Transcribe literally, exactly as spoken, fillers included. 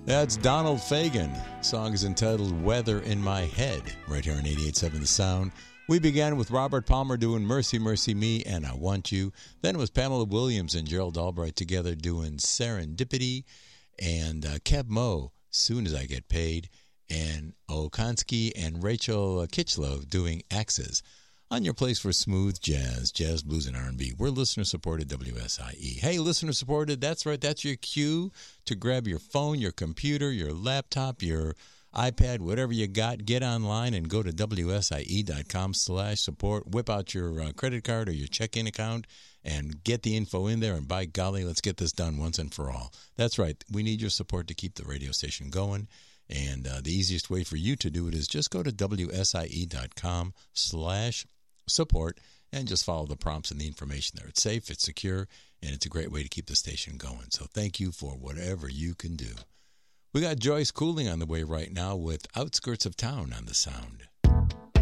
That's Donald Fagen. The song is entitled Weather in My Head, right here on eighty-eight point seven The Sound. We began with Robert Palmer doing Mercy, Mercy Me, and I Want You. Then it was Pamela Williams and Gerald Albright together doing Serendipity, and uh, Keb Mo, Soon As I Get Paid, and Okonski and Rachel Kitchlow doing Axes. On your place for smooth jazz, jazz, blues, and R and B. We're listener-supported W S I E. Hey, listener-supported, that's right, that's your cue to grab your phone, your computer, your laptop, your iPad, whatever you got. Get online and go to W S I E dot com slash support. Whip out your uh, credit card or your checking account and get the info in there. And by golly, let's get this done once and for all. That's right, we need your support to keep the radio station going. And uh, the easiest way for you to do it is just go to W S I E dot com slash support and just follow the prompts and the information there. It's safe, it's secure, and it's a great way to keep the station going. So thank you for whatever you can do. We got Joyce Cooling on the way right now with Outskirts of Town on the Sound.